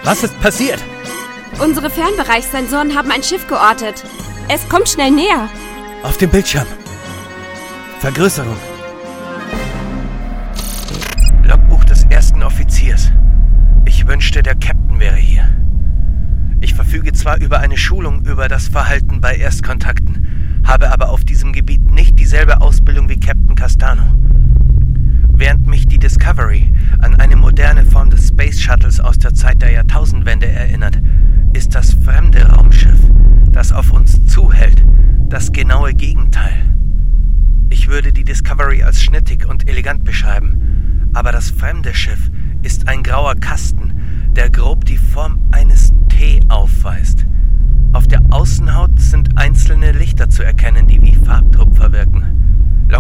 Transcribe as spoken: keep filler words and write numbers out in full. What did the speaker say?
Was ist passiert? Unsere Fernbereichssensoren haben ein Schiff geortet. Es kommt schnell näher. Auf dem Bildschirm. Vergrößerung. Logbuch des ersten Offiziers. Ich wünschte, der Captain wäre hier. Ich verfüge zwar über eine Schulung über das Verhalten bei Erstkontakten, habe aber auf diesem Gebiet nicht dieselbe Ausbildung wie Captain Castano. Während mich die Discovery an eine moderne Form des Space Shuttles aus der Zeit der Jahrtausendwende erinnert, ist das fremde Raumschiff, das auf uns zuhält, das genaue Gegenteil. Ich würde die Discovery als schnittig und elegant beschreiben, aber das fremde Schiff ist ein grauer Kasten, der grob die Form eines T aufweist. Auf der Außenhaut sind einzelne Lichter zu erkennen, die wie Farbtupfer wirken.